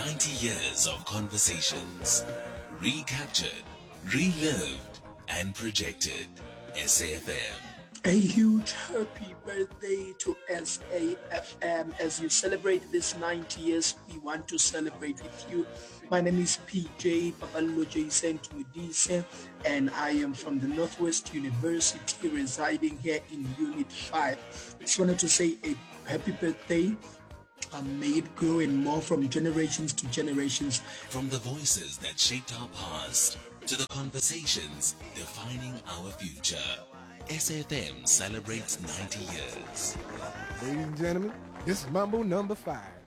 90 years of conversations, recaptured, relived, and projected. SAFM. A huge happy birthday to SAFM. As you celebrate this 90 years, we want to celebrate with you. My name is PJ Papalo Jason Tumidise, and I am from the Northwest University, residing here in Unit 5. Just wanted to say a happy birthday. May it grow and more from generations to generations. From the voices that shaped our past to the conversations defining our future, SAFM celebrates 90 years. Ladies and gentlemen, this is Mambo number 5.